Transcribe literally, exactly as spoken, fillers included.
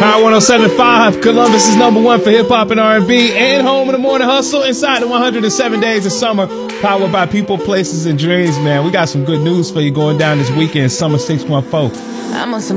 Power one oh seven point five, Columbus is number one for hip-hop and R and B, and home of the morning hustle inside the one hundred seven days of summer, powered by people, places, and dreams, man. We got some good news for you going down this weekend, Summer six one four.